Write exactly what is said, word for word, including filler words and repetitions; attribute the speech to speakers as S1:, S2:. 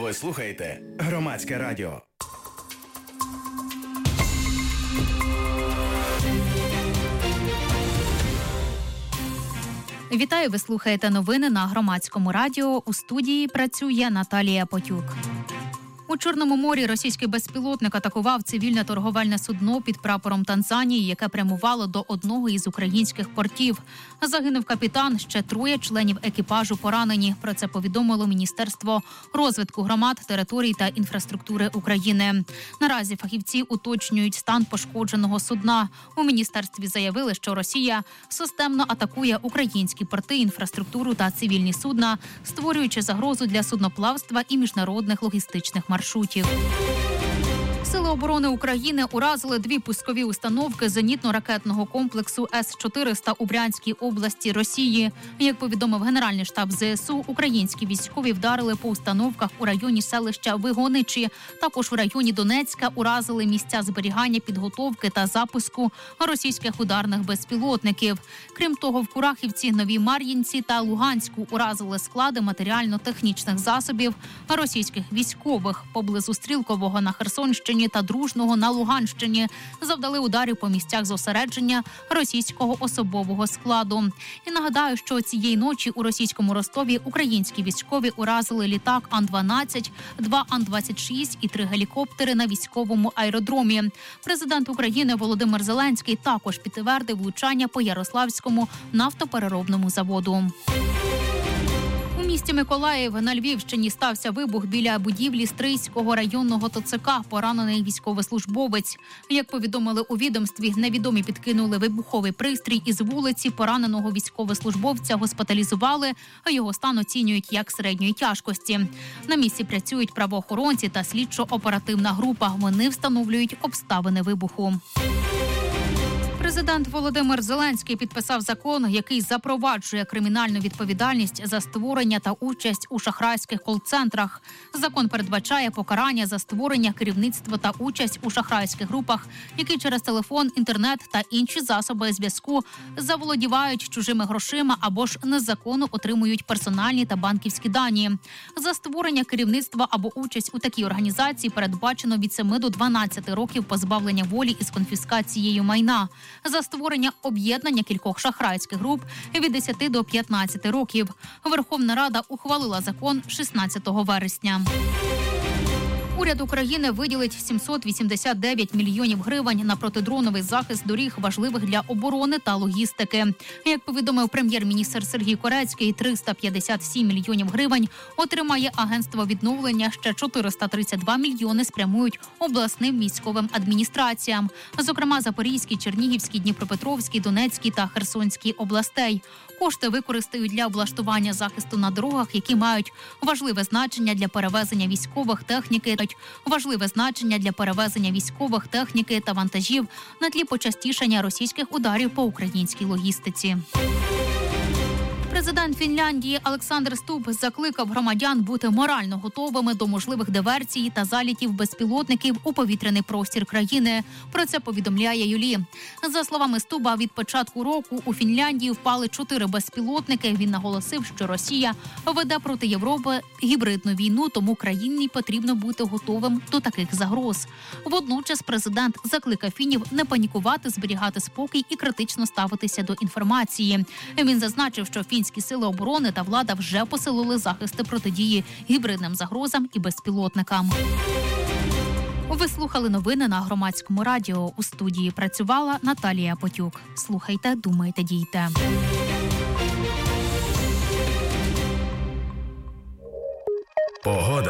S1: Ви слухаєте Громадське радіо.
S2: Вітаю, ви слухаєте новини на Громадському радіо. У студії працює Наталія Потюк. У Чорному морі російський безпілотник атакував цивільне торговельне судно під прапором Танзанії, яке прямувало до одного із українських портів. Загинув капітан, ще троє членів екіпажу поранені. Про це повідомило Міністерство розвитку громад, територій та інфраструктури України. Наразі фахівці уточнюють стан пошкодженого судна. У міністерстві заявили, що Росія системно атакує українські порти, інфраструктуру та цивільні судна, створюючи загрозу для судноплавства і міжнародних логістичних маршрутів. Сили оборони України уразили дві пускові установки зенітно-ракетного комплексу С чотириста у Брянській області Росії. Як повідомив Генеральний штаб ЗСУ, українські військові вдарили по установках у районі селища Вигоничі. Також у районі Донецька уразили місця зберігання, підготовки та запуску російських ударних безпілотників. Крім того, в Курахівці, Новій Мар'їнці та Луганську уразили склади матеріально-технічних засобів російських військових. Поблизу Стрілкового на Херсонщині та Дружного на Луганщині завдали ударів по місцях зосередження російського особового складу. І нагадаю, що цієї ночі у російському Ростові українські військові уразили літак Ан дванадцять, два Ан двадцять шість і три гелікоптери на військовому аеродромі. Президент України Володимир Зеленський також підтвердив влучання по Ярославському нафтопереробному заводу. У місті Миколаїв на Львівщині стався вибух біля будівлі Стрийського районного ТЦК, поранений військовослужбовець. Як повідомили у відомстві, невідомі підкинули вибуховий пристрій із вулиці, пораненого військовослужбовця госпіталізували, а його стан оцінюють як середньої тяжкості. На місці працюють правоохоронці та слідчо-оперативна група. Вони встановлюють обставини вибуху. Президент Володимир Зеленський підписав закон, який запроваджує кримінальну відповідальність за створення та участь у шахрайських кол-центрах. Закон передбачає покарання за створення, керівництво та участь у шахрайських групах, які через телефон, інтернет та інші засоби зв'язку заволодівають чужими грошима або ж незаконно отримують персональні та банківські дані. За створення, керівництва або участь у такій організації передбачено від семи до дванадцяти років позбавлення волі із конфіскацією майна. За створення об'єднання кількох шахрайських груп від десяти до п'ятнадцяти років. Верховна Рада ухвалила закон шістнадцятого вересня. Уряд України виділить сімсот вісімдесят дев'ять мільйонів гривень на протидроновий захист доріг, важливих для оборони та логістики. Як повідомив прем'єр-міністр Сергій Корецький, триста п'ятдесят сім мільйонів гривень отримає агентство відновлення, ще чотириста тридцять два мільйони спрямують обласним військовим адміністраціям, зокрема Запорізькій, Чернігівській, Дніпропетровській, Донецькій та Херсонській областей. Кошти використають для облаштування захисту на дорогах, які мають важливе значення для перевезення військових техніки, важливе значення для перевезення військових техніки та вантажів на тлі почастішання російських ударів по українській логістиці. Президент Фінляндії Олександр Стуб закликав громадян бути морально готовими до можливих диверсій та залітів безпілотників у повітряний простір країни. Про це повідомляє Юлі. За словами Стуба, від початку року у Фінляндії впали чотири безпілотники. Він наголосив, що Росія веде проти Європи гібридну війну, тому країні потрібно бути готовим до таких загроз. Водночас президент закликав фінів не панікувати, зберігати спокій і критично ставитися до інформації. Він зазначив, що фінські сили оборони та влада вже посилили захисти протидії гібридним загрозам і безпілотникам. Ви слухали новини на Громадському радіо. У студії працювала Наталія Потюк. Слухайте, думайте, дійте.
S1: Погода.